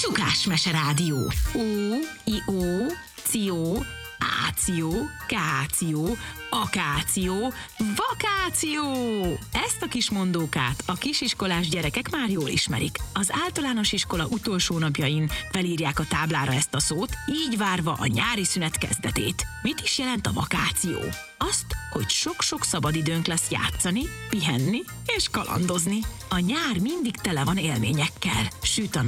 Cukás Mese Rádió. Ó, ció, áció, káció, akáció, vakáció. Ezt a kis mondókát a kisiskolás gyerekek már jól ismerik. Az általános iskola utolsó napjain felírják a táblára ezt a szót, így várva a nyári szünet kezdetét. Mit is jelent a vakáció? Azt, hogy sok-sok szabadidőnk lesz játszani, pihenni és kalandozni. A nyár mindig tele van élményekkel. Süt a